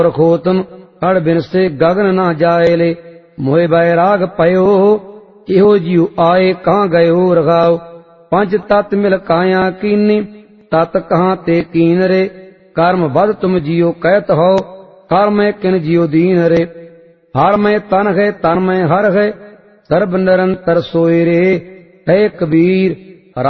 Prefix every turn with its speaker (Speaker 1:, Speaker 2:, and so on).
Speaker 1: रखो तुम हड़ बिन से गगन ना जाए ले। मोहे बैराग पयो इहो जियो आए कहाँ गयो रघाओ। पंच तत् मिल काया कीनी तत् कहाँ ते कीन रे। कर्म बद तुम जियो कहत हो हर मैं किन जियो दीन रे। हर मैं तन है तन में हर है सर्ब निरंतर सोए रे। है कबीर